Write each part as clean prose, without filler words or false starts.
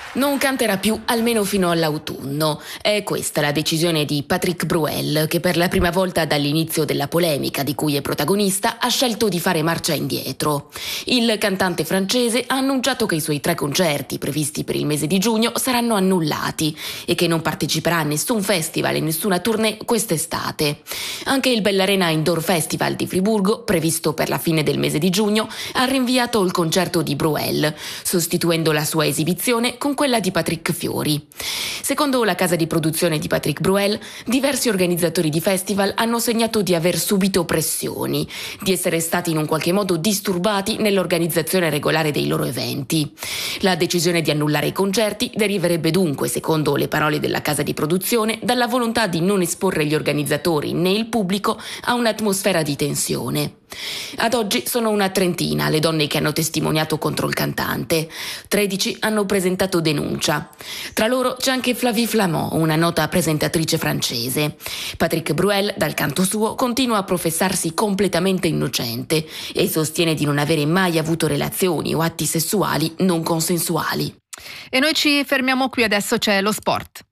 Non canterà più almeno fino all'autunno. È questa la decisione di Patrick Bruel, che per la prima volta dall'inizio della polemica di cui è protagonista ha scelto di fare marcia indietro. Il cantante francese ha annunciato che i suoi 3 concerti previsti per il mese di giugno saranno annullati e che non parteciperà a nessun festival e nessuna tournée quest'estate. Anche il Bellarena Indoor Festival di Friburgo, previsto per la fine del mese di giugno, ha rinviato il concerto di Bruel, sostituendo la sua esibizione con quella di Patrick Fiori. Secondo la casa di produzione di Patrick Bruel, diversi organizzatori di festival hanno segnato di aver subito pressioni, di essere stati in un qualche modo disturbati nell'organizzazione regolare dei loro eventi. La decisione di annullare i concerti deriverebbe dunque, secondo le parole della casa di produzione, dalla volontà di non esporre gli organizzatori né il pubblico a un'atmosfera di tensione. Ad oggi sono una trentina le donne che hanno testimoniato contro il cantante. 13 hanno presentato denuncia. Tra loro c'è anche Flavie Flament, una nota presentatrice francese. Patrick Bruel, dal canto suo, continua a professarsi completamente innocente e sostiene di non avere mai avuto relazioni o atti sessuali non consensuali. E noi ci fermiamo qui, adesso c'è lo sport.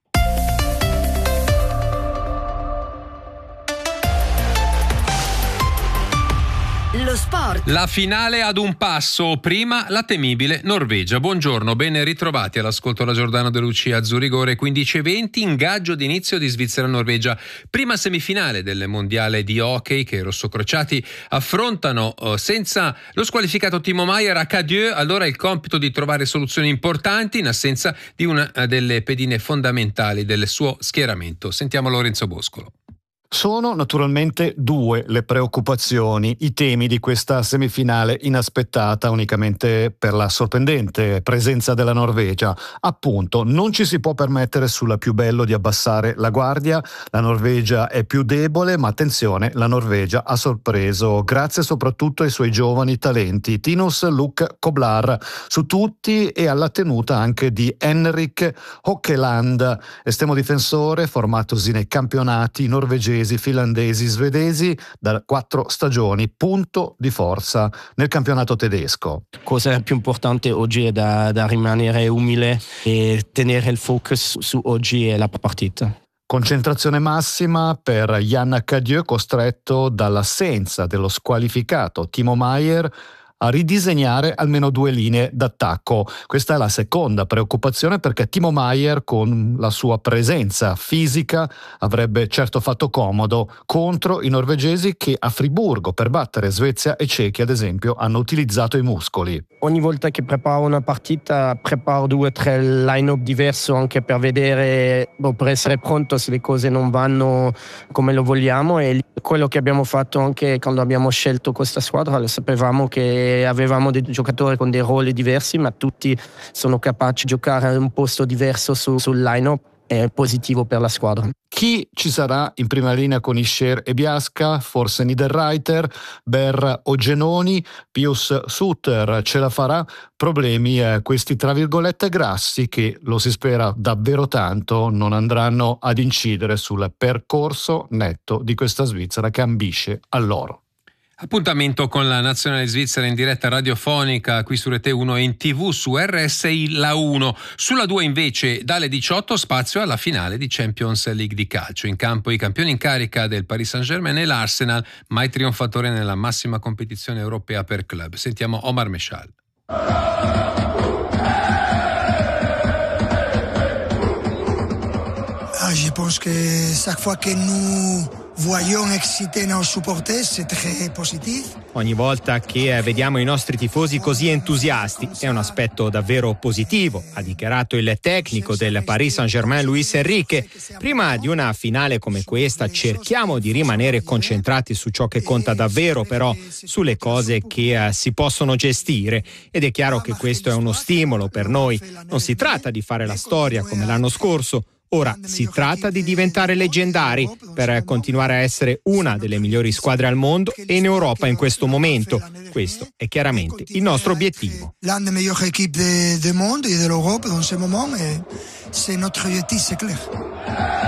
Lo sport. La finale ad un passo, prima la temibile Norvegia. Buongiorno, ben ritrovati all'ascolto da Giordano De Lucia. Azzurrigore 15:20, ingaggio d'inizio di Svizzera-Norvegia. Prima semifinale del mondiale di hockey che i rossocrociati affrontano senza lo squalificato Timo Maier a Cadieux. Allora il compito di trovare soluzioni importanti in assenza di una delle pedine fondamentali del suo schieramento. Sentiamo Lorenzo Boscolo. Sono naturalmente 2 le preoccupazioni, i temi di questa semifinale inaspettata unicamente per la sorprendente presenza della Norvegia. Appunto, non ci si può permettere sulla più bello di abbassare la guardia. La Norvegia è più debole, ma attenzione, la Norvegia ha sorpreso grazie soprattutto ai suoi giovani talenti, Tinus Luc Koblar su tutti e alla tenuta anche di Henrik Hokkeland, estremo difensore formatosi nei campionati norvegesi, finlandesi, svedesi da 4 stagioni, punto di forza nel campionato tedesco. Cosa più importante oggi è da rimanere umile e tenere il focus su oggi e la partita. Concentrazione massima per Jan Cadieux, costretto dall'assenza dello squalificato Timo Maier a ridisegnare almeno 2 linee d'attacco. Questa è la seconda preoccupazione, perché Timo Maier con la sua presenza fisica avrebbe certo fatto comodo contro i norvegesi che a Friburgo per battere Svezia e Cechia ad esempio hanno utilizzato i muscoli. Ogni volta che preparo una partita preparo 2 o 3 line-up diverso anche per vedere, per essere pronto se le cose non vanno come lo vogliamo, e quello che abbiamo fatto anche quando abbiamo scelto questa squadra, lo sapevamo che avevamo dei giocatori con dei ruoli diversi, ma tutti sono capaci di giocare a un posto diverso sul line-up. È positivo per la squadra. Chi ci sarà in prima linea con Ischer e Biasca? Forse Niederreiter, Ber o Genoni, Pius Suter ce la farà? Problemi questi tra virgolette grassi che, lo si spera davvero tanto, non andranno ad incidere sul percorso netto di questa Svizzera che ambisce all'oro. Appuntamento con la nazionale svizzera in diretta radiofonica qui su Rete 1 e in TV su RSI La 1. Sulla 2 invece dalle 18 spazio alla finale di Champions League di calcio. In campo i campioni in carica del Paris Saint-Germain e l'Arsenal, mai trionfatore nella massima competizione europea per club. Sentiamo Omar Meshal. Je pense que chaque fois que nous voyons exciter nos supporters, c'est très positif. Ogni volta che vediamo i nostri tifosi così entusiasti è un aspetto davvero positivo, ha dichiarato il tecnico del Paris Saint-Germain Luis Enrique. Prima di una finale come questa cerchiamo di rimanere concentrati su ciò che conta davvero, però sulle cose che si possono gestire, ed è chiaro che questo è uno stimolo per noi. Non si tratta di fare la storia come l'anno scorso. Ora si tratta di diventare leggendari per continuare a essere una delle migliori squadre al mondo e in Europa in questo momento. Questo è chiaramente il nostro obiettivo. L'une des meilleures équipes du monde et de l'Europe dans ce moment, c'est notre objectif, c'est clair.